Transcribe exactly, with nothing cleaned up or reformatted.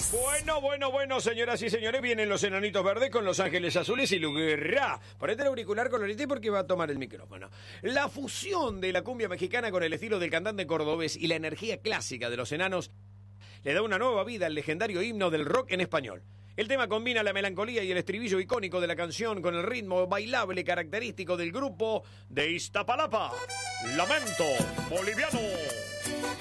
país. Bueno, bueno, bueno, señoras y señores, vienen los enanitos verdes con los ángeles azules y Luguerra. Ponete el auricular colorete porque va a tomar el micrófono. La fusión de la cumbia mexicana con el estilo del cantante cordobés y la energía clásica de los enanos le da una nueva vida al legendario himno del rock en español. El tema combina la melancolía y el estribillo icónico de la canción con el ritmo bailable característico del grupo de Iztapalapa. Lamento Boliviano.